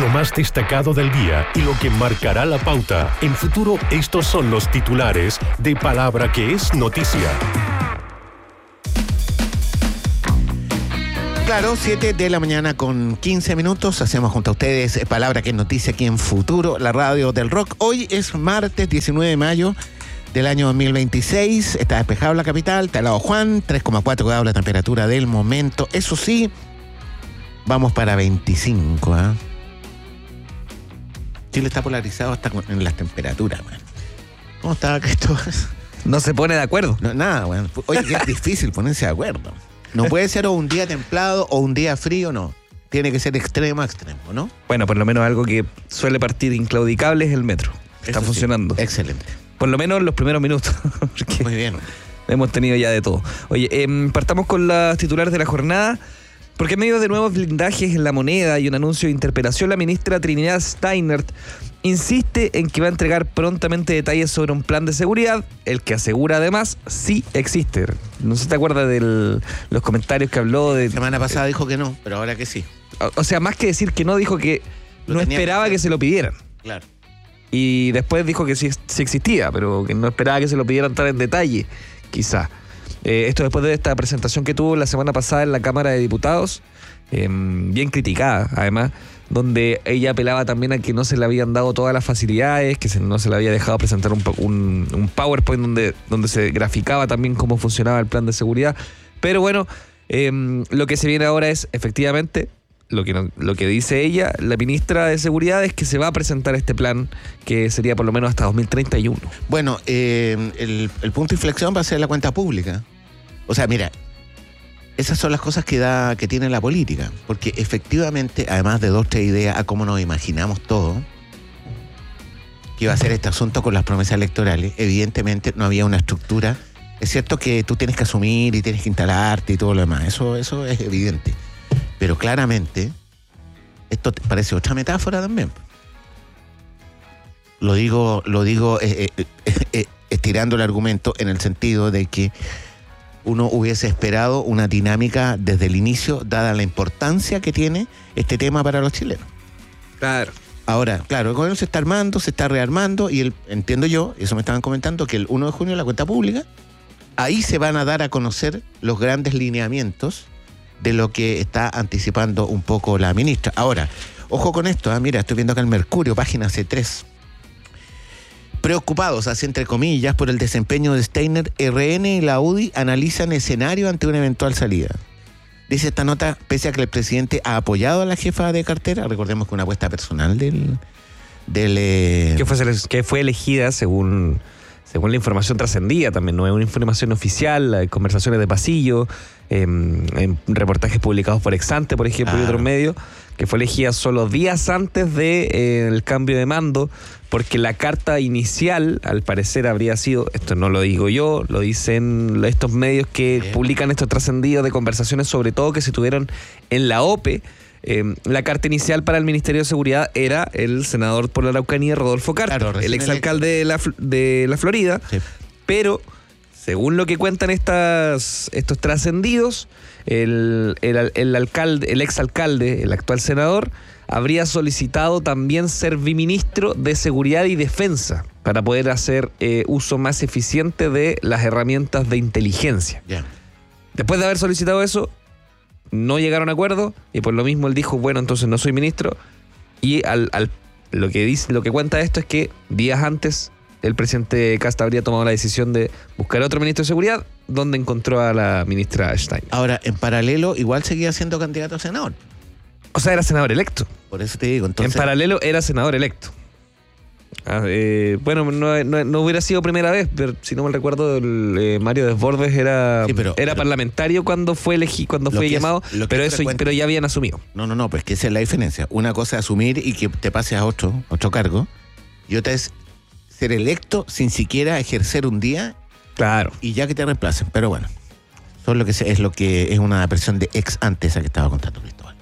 Lo más destacado del día y lo que marcará la pauta. En Futuro, estos son los titulares de Palabra que es noticia. Claro, 7 de la mañana con 15 minutos. Hacemos junto a ustedes Palabra que es noticia aquí en Futuro, la radio del rock. Hoy es martes 19 de mayo del año 2026. Está despejado la capital, está al lado Juan, 3,4 grados la temperatura del momento. Eso sí, vamos para 25, ¿eh? Chile está polarizado hasta en las temperaturas, man. ¿Cómo está, Cristóbal? No se pone de acuerdo. No, nada, weón. Oye, que es difícil ponerse de acuerdo. No puede ser o un día templado o un día frío, no. Tiene que ser extremo a extremo, ¿no? Bueno, por lo menos algo que suele partir inclaudicable es el metro. Está Eso funcionando. Sí, excelente. Por lo menos en los primeros minutos. Muy bien. Hemos tenido ya de todo. Oye, partamos con las titulares de la jornada. Porque en medio de nuevos blindajes en La Moneda y un anuncio de interpelación, la ministra Trinidad Steinert insiste en que va a entregar prontamente detalles sobre un plan de seguridad, el que asegura además sí existe. No sé si te acuerdas de los comentarios que habló de... La semana pasada dijo que no, pero ahora que sí. O sea, más que decir que no, dijo que no esperaba que se lo pidieran. Claro. Y después dijo que sí existía, pero que no esperaba que se lo pidieran tan en detalle, quizá. Esto después de esta presentación que tuvo la semana pasada en la Cámara de Diputados, bien criticada además, donde ella apelaba también a que no se le habían dado todas las facilidades, que no se le había dejado presentar un PowerPoint donde se graficaba también cómo funcionaba el plan de seguridad. Pero bueno, lo que se viene ahora es efectivamente... Lo que dice ella, la ministra de Seguridad, es que se va a presentar este plan que sería por lo menos hasta 2031. Bueno, el punto de inflexión va a ser la cuenta pública. O sea, mira, esas son las cosas que tiene la política. Porque efectivamente, además de 2 o 3 ideas a cómo nos imaginamos todo, que iba a ser este asunto con las promesas electorales, evidentemente no había una estructura. Es cierto que tú tienes que asumir y tienes que instalarte y todo lo demás. Eso es evidente. Pero claramente, esto parece otra metáfora también. Lo digo estirando el argumento en el sentido de que uno hubiese esperado una dinámica desde el inicio, dada la importancia que tiene este tema para los chilenos. Claro. Ahora, claro, el gobierno se está armando, se está rearmando y entiendo yo, eso me estaban comentando, que el 1 de junio la cuenta pública, ahí se van a dar a conocer los grandes lineamientos de lo que está anticipando un poco la ministra. Ahora, ojo con esto, mira, estoy viendo acá el Mercurio, página C3. Preocupados, así entre comillas, por el desempeño de Steiner, RN y la UDI analizan escenario ante una eventual salida. Dice esta nota, pese a que el presidente ha apoyado a la jefa de cartera, recordemos que una apuesta personal del que fue elegida según la información trascendida también, no es una información oficial, hay conversaciones de pasillo, en reportajes publicados por Exante, por ejemplo, y otros medios, que fue elegida solo días antes del cambio de mando, porque la carta inicial, al parecer, habría sido, esto no lo digo yo, lo dicen estos medios que publican estos trascendidos de conversaciones, sobre todo que se tuvieron en la OPE. La carta inicial para el Ministerio de Seguridad era el senador por la Araucanía, Rodolfo Carter, claro, el exalcalde de la Florida, sí. Pero según lo que cuentan estos trascendidos, el exalcalde, el actual senador, habría solicitado también ser viceministro de Seguridad y Defensa para poder hacer uso más eficiente de las herramientas de inteligencia. Yeah. Después de haber solicitado eso, no llegaron a acuerdo y por lo mismo él dijo, bueno, entonces no soy ministro. Y lo que cuenta esto es que días antes el presidente Kast habría tomado la decisión de buscar otro ministro de Seguridad, donde encontró a la ministra Stein. Ahora, en paralelo, igual seguía siendo candidato a senador. O sea, era senador electo. Por eso te digo, entonces... En paralelo era senador electo. Bueno, no hubiera sido primera vez, pero si no mal recuerdo, Mario Desbordes era parlamentario cuando fue llamado, pero ya habían asumido. No, pues que esa es la diferencia. Una cosa es asumir y que te pases a otro cargo, y otra es ser electo sin siquiera ejercer un día. Claro. Y ya que te reemplacen. Pero bueno, es lo que es una versión de ex ante esa que estaba contando Cristóbal.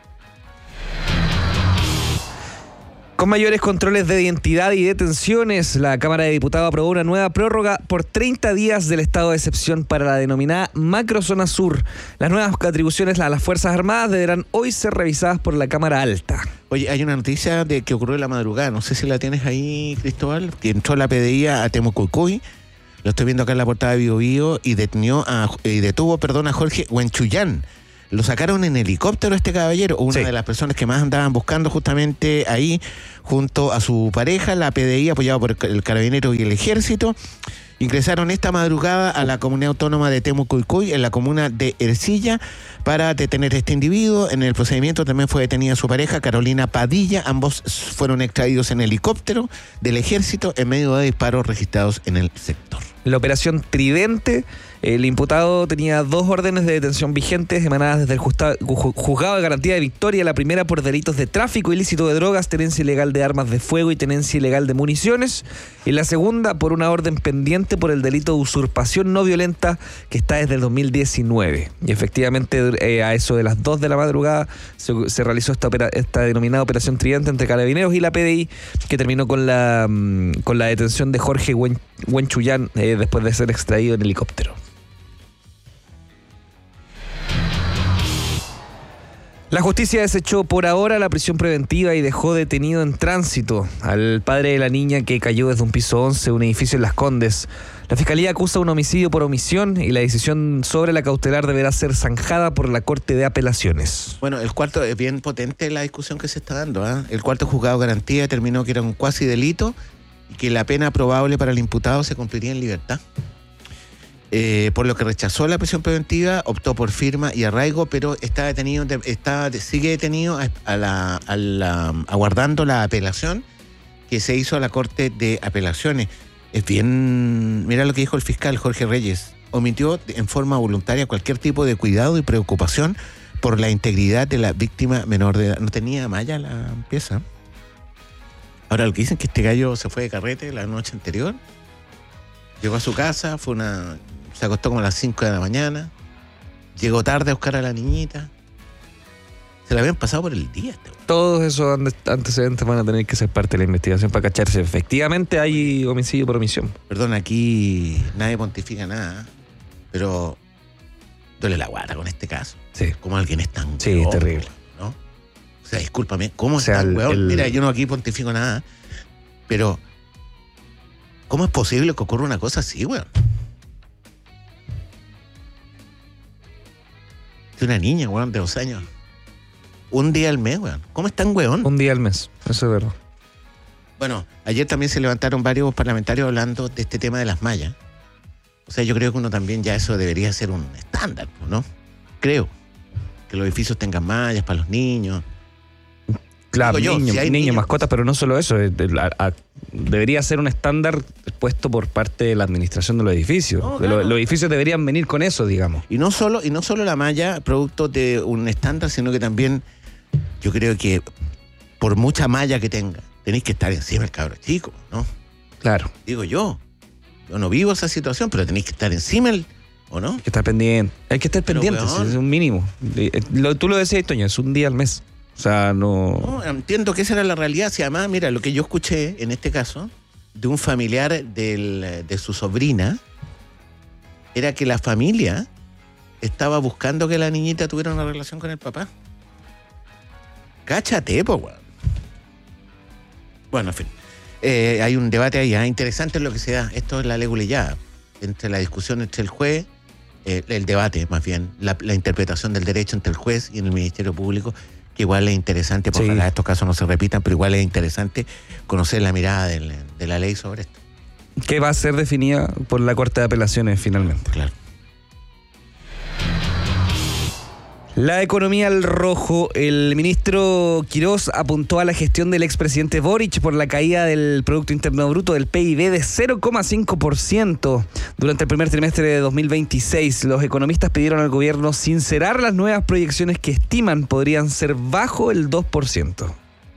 Con mayores controles de identidad y detenciones, la Cámara de Diputados aprobó una nueva prórroga por 30 días del estado de excepción para la denominada Macrozona Sur. Las nuevas atribuciones a las Fuerzas Armadas deberán hoy ser revisadas por la Cámara Alta. Oye, hay una noticia de que ocurrió en la madrugada, no sé si la tienes ahí, Cristóbal, que entró la PDI a Temucuicuy, lo estoy viendo acá en la portada de Bio Bio, y detuvo a Jorge Huenchuyán. Lo sacaron en helicóptero este caballero, una de las personas que más andaban buscando justamente ahí, junto a su pareja. La PDI, apoyado por el Carabinero y el Ejército, ingresaron esta madrugada a la comunidad autónoma de Temucuicuy, en la comuna de Ercilla, para detener a este individuo. En el procedimiento también fue detenida su pareja, Carolina Padilla. Ambos fueron extraídos en helicóptero del Ejército en medio de disparos registrados en el sector. La operación Tridente, el imputado tenía 2 órdenes de detención vigentes emanadas desde el Juzgado de Garantía de Victoria. La primera por delitos de tráfico ilícito de drogas, tenencia ilegal de armas de fuego y tenencia ilegal de municiones. Y la segunda por una orden pendiente por el delito de usurpación no violenta, que está desde el 2019. Y efectivamente a eso de las 2 de la madrugada se realizó esta denominada operación Tridente entre Carabineros y la PDI, que terminó con la detención de Jorge Huenchuyán después de ser extraído en helicóptero. La justicia desechó por ahora la prisión preventiva y dejó detenido en tránsito al padre de la niña que cayó desde un piso 11, un edificio en Las Condes. La Fiscalía acusa un homicidio por omisión y la decisión sobre la cautelar deberá ser zanjada por la Corte de Apelaciones. Bueno, el cuarto, es bien potente la discusión que se está dando, ¿eh? El cuarto juzgado de garantía determinó que era un cuasi delito y que la pena probable para el imputado se cumpliría en libertad. Por lo que rechazó la prisión preventiva, optó por firma y arraigo, pero sigue detenido aguardando la apelación que se hizo a la Corte de Apelaciones. Es bien, mira lo que dijo el fiscal Jorge Reyes: omitió en forma voluntaria cualquier tipo de cuidado y preocupación por la integridad de la víctima menor de edad. No tenía malla la pieza. Ahora lo que dicen es que este gallo se fue de carrete la noche anterior, llegó a su casa, se acostó como a las 5 de la mañana, llegó tarde a buscar a la niñita. Se la habían pasado por el día. Todos esos antecedentes van a tener que ser parte de la investigación para cacharse. Efectivamente hay homicidio por omisión. Perdón, aquí nadie pontifica nada, pero duele la guata con este caso. Sí. Como alguien es tan Sí, es terrible. ¿no? O sea, discúlpame, ¿cómo es tan weón? Mira, yo no aquí pontifico nada, pero ¿cómo es posible que ocurra una cosa así, weón? De una niña, weón, de 2 años. Un día al mes, weón. ¿Cómo es tan weón? Un día al mes, eso es verdad. Bueno, ayer también se levantaron varios parlamentarios hablando de este tema de las mallas. O sea, yo creo que uno también ya eso debería ser un estándar, ¿no? Creo. Que los edificios tengan mallas para los niños. Claro, niños, mascotas, pero no solo eso. Debería ser un estándar puesto por parte de la administración de los edificios. No, claro. Los edificios deberían venir con eso, digamos. Y no solo la malla, producto de un estándar, sino que también yo creo que por mucha malla que tenga, tenéis que estar encima del cabro chico, ¿no? Claro. Digo yo no vivo esa situación, pero tenéis que estar encima ¿o no? Hay que estar pendiente. Hay que estar pendiente, es un mínimo. Tú lo decías, Toño, es un día al mes. O sea, no, entiendo que esa era la realidad. Si además, mira, lo que yo escuché en este caso de un familiar de su sobrina era que la familia estaba buscando que la niñita tuviera una relación con el papá. Cáchate, po, weón. Bueno, en fin. Hay un debate ahí interesante en lo que se da. Esto es la leguleyada. Entre la discusión entre el juez, el debate más bien, la interpretación del derecho entre el juez y en el Ministerio Público, que igual es interesante, porque ojalá estos casos no se repitan, pero igual es interesante conocer la mirada de la ley sobre esto. Que va a ser definida por la Corte de Apelaciones finalmente. Claro. La economía al rojo. El ministro Quirós apuntó a la gestión del expresidente Boric por la caída del Producto Interno Bruto del PIB de 0,5% durante el primer trimestre de 2026. Los economistas pidieron al gobierno sincerar las nuevas proyecciones que estiman podrían ser bajo el 2%.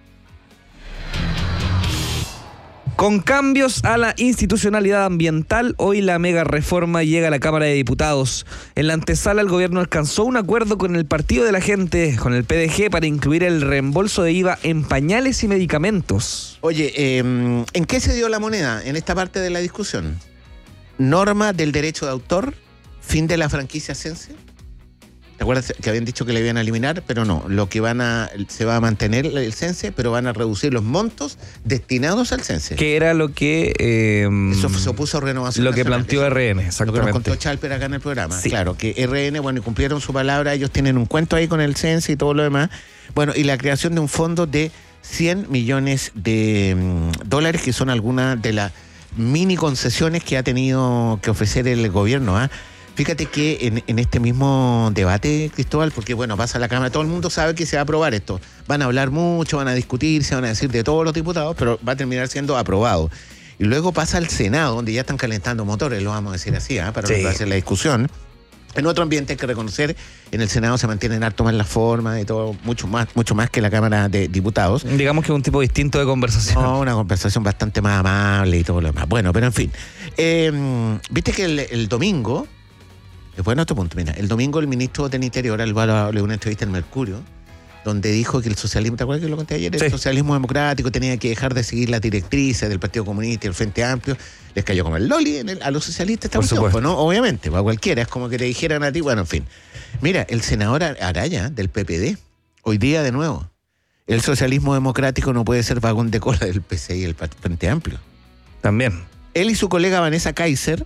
Con cambios a la institucionalidad ambiental, hoy la mega reforma llega a la Cámara de Diputados. En la antesala, el gobierno alcanzó un acuerdo con el Partido de la Gente, con el PDG, para incluir el reembolso de IVA en pañales y medicamentos. Oye, ¿en qué se dio la moneda en esta parte de la discusión? ¿Norma del derecho de autor? ¿Fin de la franquicia Sense? ¿Te acuerdas que habían dicho que le iban a eliminar? Pero no, se va a mantener el cense, pero van a reducir los montos destinados al cense. Que era lo que... Eso se opuso a Renovación Lo que Nacional. planteó RN, exactamente. Lo que nos contó Chalper acá en el programa. Sí. Claro, que RN, bueno, y cumplieron su palabra, ellos tienen un cuento ahí con el cense y todo lo demás. Bueno, y la creación de un fondo de 100 millones de dólares, que son algunas de las mini concesiones que ha tenido que ofrecer el gobierno, ¿ah? Fíjate que en este mismo debate, Cristóbal, porque bueno, pasa a la Cámara, todo el mundo sabe que se va a aprobar esto. Van a hablar mucho, van a discutir, se van a decir de todos los diputados, pero va a terminar siendo aprobado. Y luego pasa al Senado, donde ya están calentando motores, lo vamos a decir así, para Sí. hacer la discusión. En otro ambiente hay que reconocer, en el Senado se mantienen harto más las formas y todo, mucho más que la Cámara de Diputados. Digamos que es un tipo distinto de conversación. No, una conversación bastante más amable y todo lo demás. Bueno, pero en fin. Viste que el domingo, después de otro punto, mira, el domingo el ministro del Interior, Álvaro, le dio una entrevista en Mercurio, donde dijo que el socialismo, ¿te acuerdas que lo conté ayer? Sí. El socialismo democrático tenía que dejar de seguir las directrices del Partido Comunista y el Frente Amplio. Les cayó como el loli a los socialistas esta Por cuestión, supuesto. pues, ¿no? Obviamente, para cualquiera, es como que te dijeran a ti, bueno, en fin. Mira, el senador Araya, del PPD, hoy día de nuevo, el socialismo democrático no puede ser vagón de cola del PCI y el Frente Amplio. También. Él y su colega Vanessa Kaiser,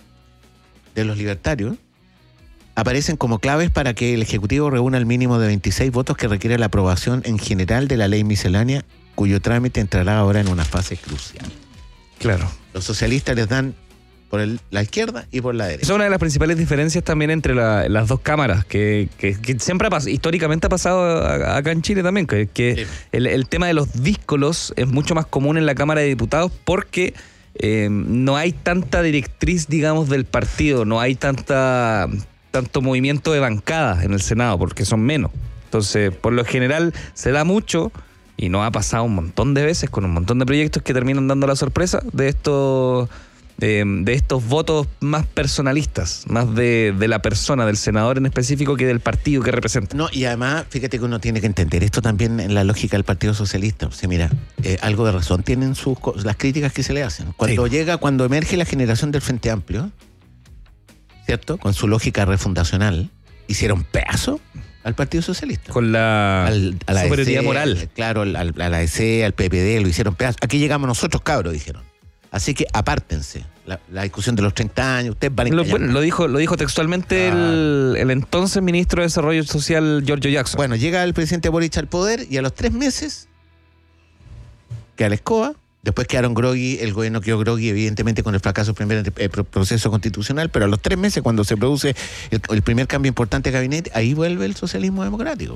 de los libertarios, aparecen como claves para que el Ejecutivo reúna el mínimo de 26 votos que requiere la aprobación en general de la ley miscelánea, cuyo trámite entrará ahora en una fase crucial. Claro. Los socialistas les dan por la izquierda y por la derecha. Esa es una de las principales diferencias también entre las dos cámaras, que siempre históricamente ha pasado acá en Chile también, que Sí. el tema de los díscolos es mucho más común en la Cámara de Diputados porque no hay tanta directriz, digamos, del partido, no hay tanto movimiento de bancada en el Senado, porque son menos. Entonces, por lo general, se da mucho, y nos ha pasado un montón de veces con un montón de proyectos que terminan dando la sorpresa de estos votos más personalistas, más de la persona, del senador en específico, que del partido que representa. No, y además, fíjate que uno tiene que entender esto también en la lógica del Partido Socialista. O sea, mira, algo de razón tienen las críticas que se le hacen. Cuando emerge la generación del Frente Amplio, ¿cierto? Con su lógica refundacional, hicieron pedazo al Partido Socialista. Con la superioridad ADC, moral. Claro, a la ADC, al PPD, lo hicieron pedazo. Aquí llegamos nosotros, cabros, dijeron. Así que apártense. La discusión de los 30 años, ustedes van a Lo dijo textualmente el entonces ministro de Desarrollo Social, Giorgio Jackson. Bueno, llega el presidente Boric al poder y a los 3 meses queda la escoba. Después quedaron groggy, el gobierno quedó groggy, evidentemente, con el fracaso del primer proceso constitucional, pero a los 3 meses, cuando se produce el primer cambio importante de gabinete, ahí vuelve el socialismo democrático.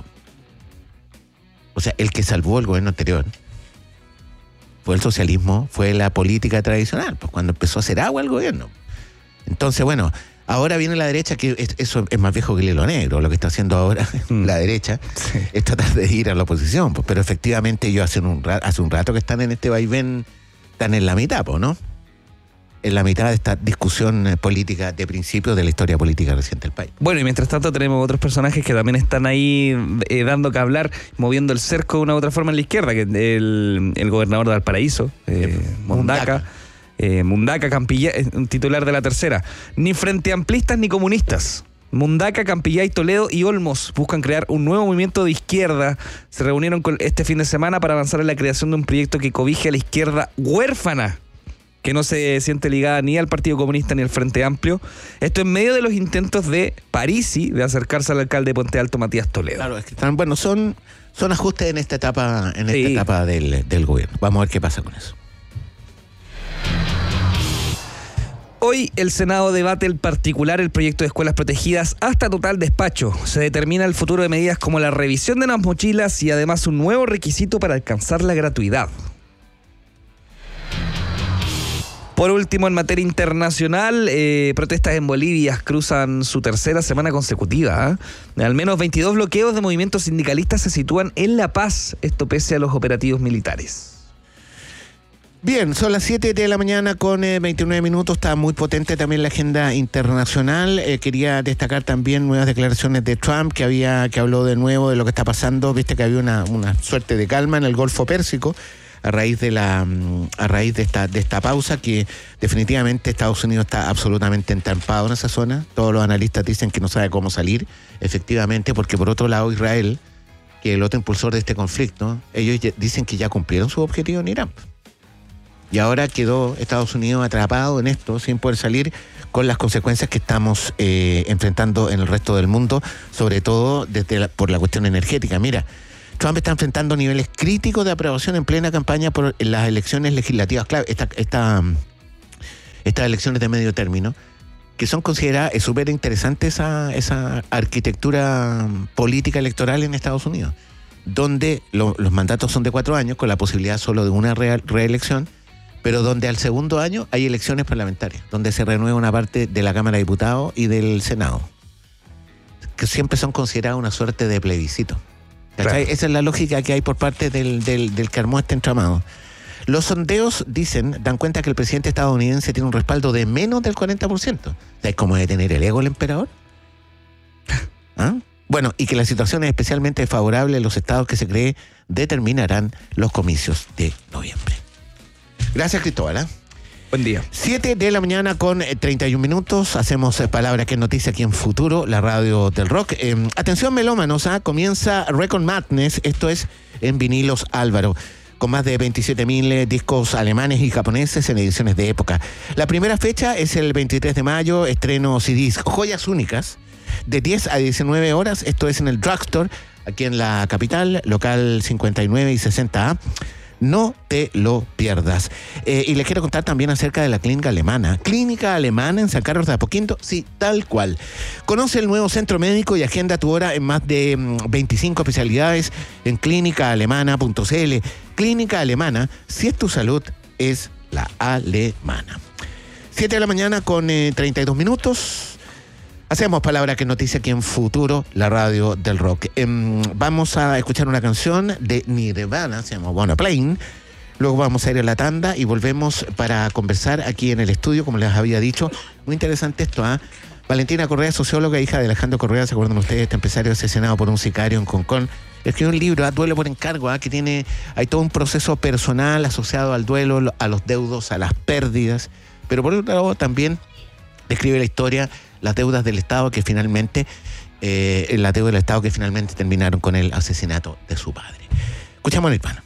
O sea, el que salvó el gobierno anterior fue el socialismo, fue la política tradicional, pues cuando empezó a hacer agua el gobierno. Entonces, bueno, ahora viene la derecha, que eso es más viejo que el hilo negro. Lo que está haciendo ahora la derecha es tratar de ir a la oposición, pues, pero efectivamente ellos hace un rato que están en este vaivén, están en la mitad, pues, ¿no? En la mitad de esta discusión política de principios de la historia política reciente del país. Bueno, y mientras tanto tenemos otros personajes que también están ahí dando que hablar, moviendo el cerco de una u otra forma en la izquierda, que el gobernador de Valparaíso, Mundaca Campillay, un titular de La Tercera. Ni frente amplistas ni comunistas. Mundaca, Campillay, Toledo y Olmos buscan crear un nuevo movimiento de izquierda. Se reunieron este fin de semana para avanzar en la creación de un proyecto que cobije a la izquierda huérfana, que no se siente ligada ni al Partido Comunista ni al Frente Amplio. Esto en medio de los intentos de Parisi de acercarse al alcalde de Puente Alto, Matías Toledo. Claro, es que están, bueno, son ajustes en esta etapa, del gobierno. Vamos a ver qué pasa con eso. Hoy el Senado debate el proyecto de escuelas protegidas hasta total despacho. Se determina el futuro de medidas como la revisión de las mochilas y además un nuevo requisito para alcanzar la gratuidad. Por último, en materia internacional, protestas en Bolivia cruzan su tercera semana consecutiva. Al menos 22 bloqueos de movimientos sindicalistas se sitúan en La Paz, esto pese a los operativos militares. Bien, son las 7 de la mañana con 29 minutos, está muy potente también la agenda internacional. Quería destacar también nuevas declaraciones de Trump, que habló de nuevo de lo que está pasando. Viste que había una suerte de calma en el Golfo Pérsico. a raíz de esta pausa, que definitivamente Estados Unidos está absolutamente entrampado en esa zona. Todos los analistas dicen que no sabe cómo salir, efectivamente, porque por otro lado Israel, que es el otro impulsor de este conflicto, ellos dicen que ya cumplieron su objetivo en Irán. Y ahora quedó Estados Unidos atrapado en esto sin poder salir, con las consecuencias que estamos enfrentando en el resto del mundo, sobre todo por la cuestión energética. Mira, Trump está enfrentando niveles críticos de aprobación en plena campaña por las elecciones legislativas clave, estas elecciones de medio término, que son consideradas, es súper interesante esa arquitectura política electoral en Estados Unidos, donde los mandatos son de 4 años, con la posibilidad solo de una reelección, pero donde al segundo año hay elecciones parlamentarias, donde se renueva una parte de la Cámara de Diputados y del Senado, que siempre son consideradas una suerte de plebiscito. Claro. Esa es la lógica que hay por parte del que armó este entramado. Los sondeos dan cuenta que el presidente estadounidense tiene un respaldo de menos del 40%. ¿Sabes cómo debe tener el ego el emperador? ¿Ah? Bueno, y que la situación es especialmente favorable en los estados que se cree determinarán los comicios de noviembre. Gracias, Cristóbal. Buen día. 7 de la mañana con 31 minutos. Hacemos Palabra que es Noticia aquí en Futuro, la radio del rock. Atención, melómanos, comienza Record Madness. Esto es en vinilos Álvaro, con más de 27.000 discos alemanes y japoneses en ediciones de época. La primera fecha es el 23 de mayo, estreno CDs, joyas únicas, de 10 a 19 horas. Esto es en el Drugstore, aquí en la capital, local 59 y 60A. No te lo pierdas. Y les quiero contar también acerca de la Clínica Alemana. Clínica Alemana en San Carlos de Apoquindo, sí, tal cual. Conoce el nuevo centro médico y agenda tu hora en más de 25 especialidades en clínicaalemana.cl. Clínica Alemana, si es tu salud, es la alemana. 7 de la mañana con 32 minutos. Hacemos Palabra que es Noticia aquí en Futuro, la radio del rock. Vamos a escuchar una canción de Nirvana, se llama Wanna Plane. Luego vamos a ir a la tanda y volvemos para conversar aquí en el estudio, como les había dicho. Muy interesante esto, Valentina Correa, socióloga, hija de Alejandro Correa, ¿se acuerdan ustedes? Este empresario asesinado por un sicario en Concón. Escribió un libro, Duelo por encargo, que hay todo un proceso personal asociado al duelo, a los deudos, a las pérdidas. Pero por otro lado también describe la historia, las deudas del Estado que finalmente terminaron con el asesinato de su padre. Escuchamos a Nirvana.